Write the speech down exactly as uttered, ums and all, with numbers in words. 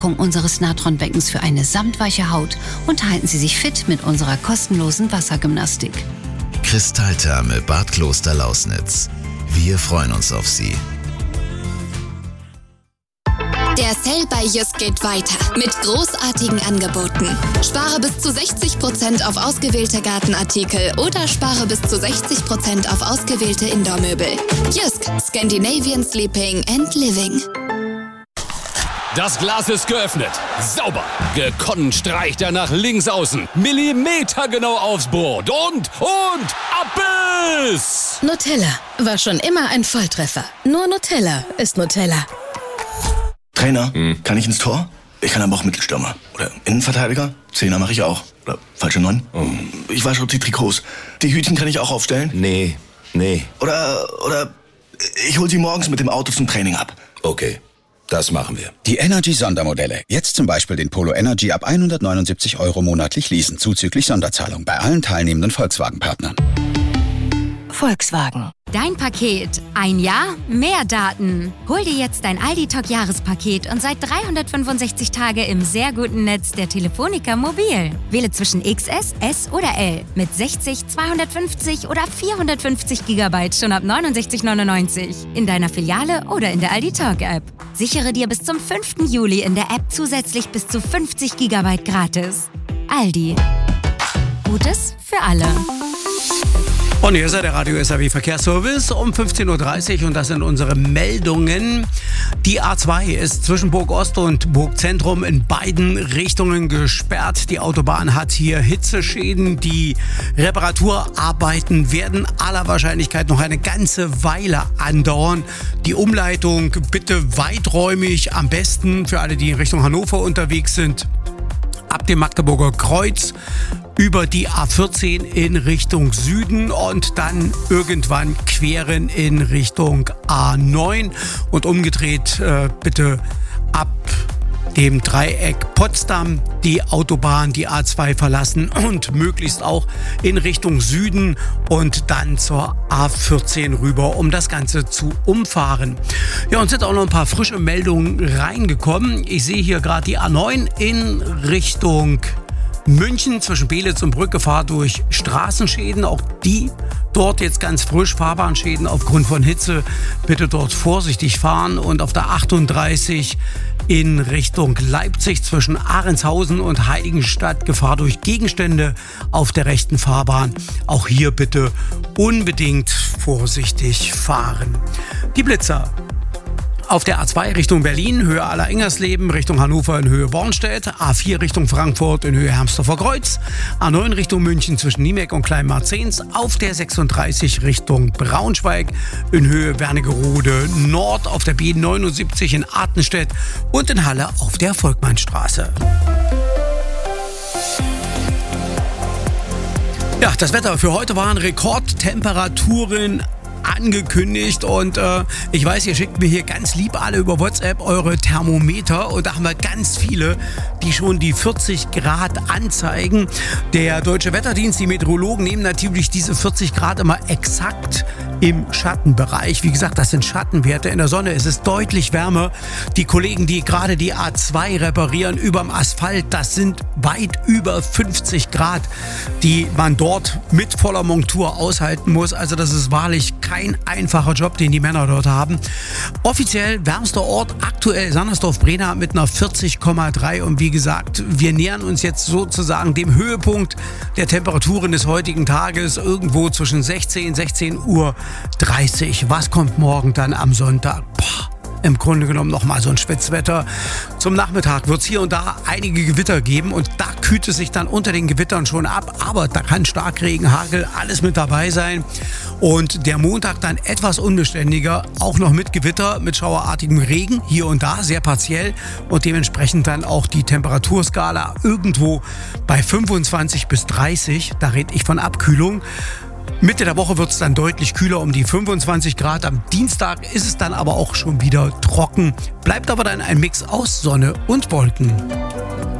unseres Natronbeckens für eine samtweiche Haut und halten Sie sich fit mit unserer kostenlosen Wassergymnastik. Kristalltherme Bad Kloster-Lausnitz. Wir freuen uns auf Sie. Der Sale bei Jysk geht weiter mit großartigen Angeboten. Spare bis zu sechzig Prozent auf ausgewählte Gartenartikel oder spare bis zu sechzig Prozent auf ausgewählte Indoor-Möbel. Jysk, Scandinavian Sleeping and Living. Das Glas ist geöffnet. Sauber. Gekonnt streicht er nach links außen. Millimetergenau aufs Brot. Und, und, Abbiss! Nutella war schon immer ein Volltreffer. Nur Nutella ist Nutella. Trainer, hm. kann ich ins Tor? Ich kann aber auch Mittelstürmer. Oder Innenverteidiger? Zehner mache ich auch. Oder falsche Neun? Oh. Ich wasche die Trikots. Die Hütchen kann ich auch aufstellen? Nee, nee. Oder, oder ich hol sie morgens mit dem Auto zum Training ab. Okay. Das machen wir. Die Energy-Sondermodelle. Jetzt zum Beispiel den Polo Energy ab hundertneunundsiebzig Euro monatlich leasen, zuzüglich Sonderzahlung bei allen teilnehmenden Volkswagen-Partnern. Volkswagen. Dein Paket. Ein Jahr, mehr Daten. Hol dir jetzt dein Aldi-Talk-Jahrespaket und seit dreihundertfünfundsechzig Tage im sehr guten Netz der Telefonica Mobil. Wähle zwischen X S, S oder L mit sechzig, zweihundertfünfzig oder vierhundertfünfzig Gigabyte schon ab neunundsechzig neunundneunzig in deiner Filiale oder in der Aldi-Talk-App. Sichere dir bis zum fünften Juli in der App zusätzlich bis zu fünfzig Gigabyte gratis. Aldi. Gutes für alle. Und hier ist der Radio S R W Verkehrsservice um fünfzehn Uhr dreißig und das sind unsere Meldungen. Die A zwei ist zwischen Burg Ost und Burg Zentrum in beiden Richtungen gesperrt. Die Autobahn hat hier Hitzeschäden. Die Reparaturarbeiten werden aller Wahrscheinlichkeit noch eine ganze Weile andauern. Die Umleitung bitte weiträumig, am besten für alle, die in Richtung Hannover unterwegs sind. Ab dem Magdeburger Kreuz über die A vierzehn in Richtung Süden und dann irgendwann queren in Richtung A neun und umgedreht äh, bitte ab dem Dreieck Potsdam die Autobahn, die A zwei verlassen und möglichst auch in Richtung Süden und dann zur A vierzehn rüber, um das Ganze zu umfahren. Ja, uns sind auch noch ein paar frische Meldungen reingekommen. Ich sehe hier gerade die A neun in Richtung München zwischen Belitz und Brück Gefahr durch Straßenschäden. Auch die dort jetzt ganz frisch. Fahrbahnschäden aufgrund von Hitze. Bitte dort vorsichtig fahren. Und auf der achtunddreißig in Richtung Leipzig zwischen Ahrendshausen und Heiligenstadt Gefahr durch Gegenstände auf der rechten Fahrbahn. Auch hier bitte unbedingt vorsichtig fahren. Die Blitzer. Auf der A zwei Richtung Berlin, Höhe Aller-Ingersleben, Richtung Hannover in Höhe Bornstedt, A vier Richtung Frankfurt in Höhe Hermsdorfer Kreuz, A neun Richtung München zwischen Niemek und Kleinmarzens, auf der sechsunddreißig Richtung Braunschweig in Höhe Wernigerode Nord, auf der B neunundsiebzig in Artenstedt und in Halle auf der Volkmannstraße. Ja, das Wetter für heute waren Rekordtemperaturen angekündigt und äh, ich weiß, ihr schickt mir hier ganz lieb alle über WhatsApp eure Thermometer und da haben wir ganz viele, die schon die vierzig Grad anzeigen. Der Deutsche Wetterdienst, die Meteorologen nehmen natürlich diese vierzig Grad immer exakt im Schattenbereich. Wie gesagt, das sind Schattenwerte. In der Sonne ist es deutlich wärmer. Die Kollegen, die gerade die A zwei reparieren überm Asphalt, das sind weit über fünfzig Grad, die man dort mit voller Montur aushalten muss. Also das ist wahrlich kein einfacher Job, den die Männer dort haben. Offiziell wärmster Ort aktuell Sandersdorf-Brena mit einer vierzig Komma drei und wie gesagt, wir nähern uns jetzt sozusagen dem Höhepunkt der Temperaturen des heutigen Tages, irgendwo zwischen sechzehn, sechzehn Uhr dreißig. Was kommt morgen dann am Sonntag? Boah. Im Grunde genommen nochmal so ein Spitzwetter. Zum Nachmittag wird es hier und da einige Gewitter geben und da kühlt es sich dann unter den Gewittern schon ab. Aber da kann Starkregen, Hagel, alles mit dabei sein. Und der Montag dann etwas unbeständiger, auch noch mit Gewitter, mit schauerartigem Regen, hier und da, sehr partiell. Und dementsprechend dann auch die Temperaturskala irgendwo bei fünfundzwanzig bis dreißig. Da rede ich von Abkühlung. Mitte der Woche wird es dann deutlich kühler, um die fünfundzwanzig Grad. Am Dienstag ist es dann aber auch schon wieder trocken. Bleibt aber dann ein Mix aus Sonne und Wolken.